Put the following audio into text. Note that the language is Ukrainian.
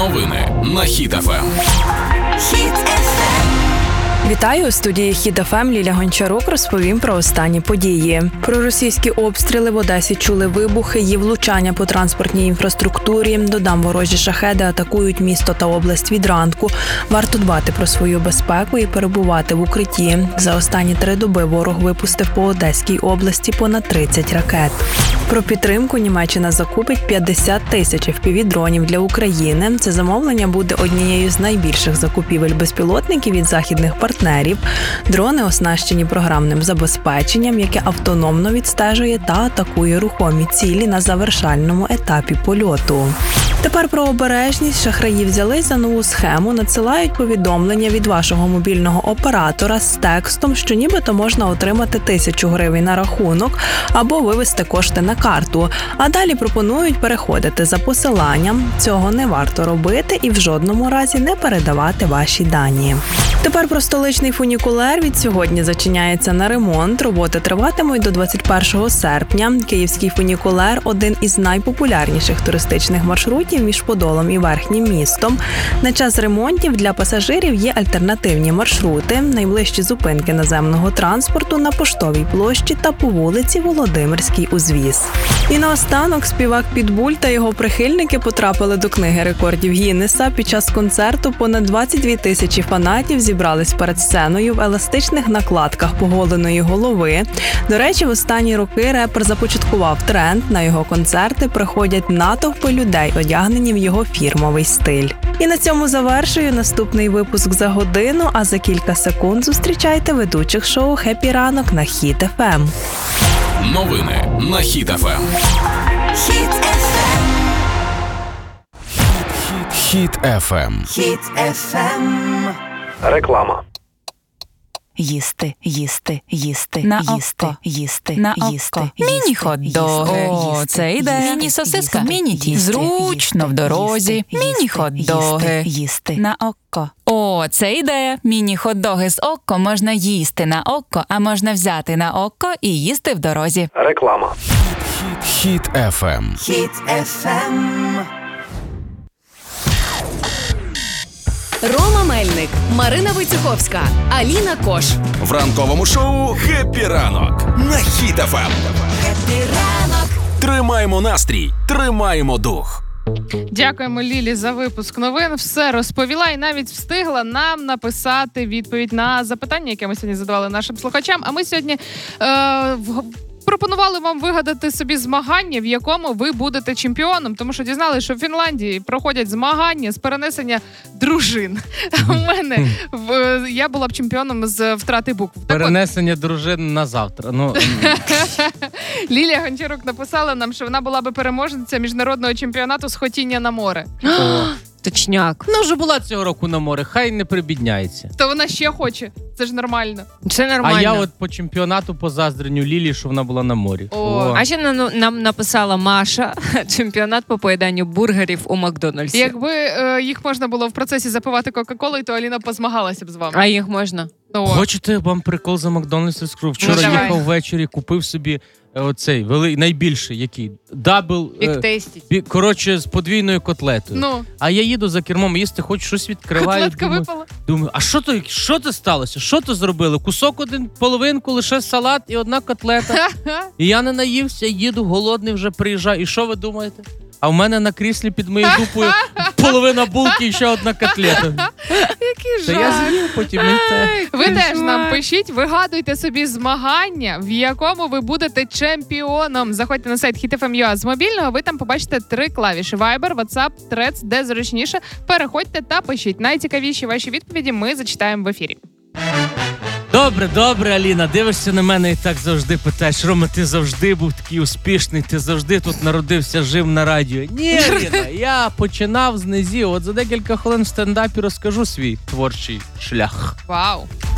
Новини на Хіт ФМ. Вітаю, у студії Хіт ФМ Ліля Гончарук розповім про останні події. Про російські обстріли в Одесі чули вибухи, є влучання по транспортній інфраструктурі. Додам, ворожі шахеди атакують місто та область від ранку. Варто дбати про свою безпеку і перебувати в укритті. За останні 3 доби ворог випустив по Одеській області понад 30 ракет. Про підтримку Німеччина закупить 50 тисяч FPV-дронів для України. Це замовлення буде однією з найбільших закупівель безпілотників від західних партнерів. Дрони оснащені програмним забезпеченням, яке автономно відстежує та атакує рухомі цілі на завершальному етапі польоту. Тепер про обережність. Шахраї взялись за нову схему, надсилають повідомлення від вашого мобільного оператора з текстом, що нібито можна отримати 1000 гривень на рахунок або вивести кошти на карту. А далі пропонують переходити за посиланням. Цього не варто робити і в жодному разі не передавати ваші дані. Тепер про столичний фунікулер. Від сьогодні зачиняється на ремонт. Роботи триватимуть до 21 серпня. Київський фунікулер – один із найпопулярніших туристичних маршрутів між Подолом і Верхнім містом. На час ремонтів для пасажирів є альтернативні маршрути. Найближчі зупинки наземного транспорту на Поштовій площі та по вулиці Володимирській узвіз. І наостанок співак Підбуль та його прихильники потрапили до книги рекордів Гіннеса. Під час концерту понад 22 тисячі фанатів зібрались перед сценою в еластичних накладках поголеної голови. До речі, в останні роки репер започаткував тренд. На його концерти приходять натовпи людей, одягнені в його фірмовий стиль. І на цьому завершую наступний випуск за годину, а за кілька секунд зустрічайте ведучих шоу «Хеппі ранок» на Хіт ФМ. Новини на Хіт ФМ. Хіт ФМ. Хіт ФМ. Реклама. Їсти, їсти, їсти, на їсти, око. їсти, На їсти, око. їсти, Міні-хот-доги. О, це йде. Міні-сосиска. Міні-тісто. Зручно в дорозі. Міні-хот-доги. Їсти. На око. О, це ідея. Міні-хот-доги з око можна їсти на око, а можна взяти на око і їсти в дорозі. Реклама. Хіт ФМ. Хіт ФМ. Рома Мельник, Марина Войцеховська, Аліна Кош. В ранковому шоу «Хеппі ранок» на Хіт ФМ. Хеппі ранок. Тримаємо настрій, тримаємо дух. Дякуємо Лілі за випуск новин. Все розповіла і навіть встигла нам написати відповідь на запитання, яке ми сьогодні задавали нашим слухачам. А ми сьогодні пропонували вам вигадати собі змагання, в якому ви будете чемпіоном, тому що дізналися, що в Фінляндії проходять змагання з перенесення дружин. У мене я була б чемпіоном з втрати букв. Перенесення дружин на завтра. Лілія Гончарук написала нам, що вона була би переможниця міжнародного чемпіонату з хотіння на море. Точняк. Вона вже була цього року на море, хай не прибідняється. То вона ще хоче. Це ж нормально. Це нормально. А я от по чемпіонату позаздреню Лілі, що вона була на морі. О. А ще нам написала Маша, чемпіонат по поїданню бургерів у Макдональдсі. Якби їх можна було в процесі запивати Кока-Колою, то Аліна позмагалася б з вами. А їх можна? Хочете, вам прикол за Макдональдс скажу? Вчора їхав ввечері, купив собі оцей найбільший, який? Дабл, коротше, з подвійною котлетою. Ну. А я їду за кермом їсти, хоч щось відкриваю. Котлетка випала. Думаю, а що то сталося? Що то зробили? Кусок один, половинку, лише салат і одна котлета. І я не наївся, їду, голодний вже приїжджаю. І що ви думаєте? А в мене на кріслі під моєю дупою половина булки і ще одна котлета. Який Та жах. я з'їв потім. Ви теж нам пишіть, вигадуйте собі змагання, в якому ви будете чемпіоном. Заходьте на сайт HitFM.ua з мобільного, ви там побачите 3 клавіші: Viber, WhatsApp, Threads, де зручніше. Переходьте та пишіть. Найцікавіші ваші відповіді ми зачитаємо в ефірі. Добре, Аліна, дивишся на мене і так завжди питаєш: Рома, ти завжди був такий успішний, ти завжди тут народився, жив на радіо. Ні, Аліна, я починав з низів. От за декілька хвилин в стендапі розкажу свій творчий шлях. Вау!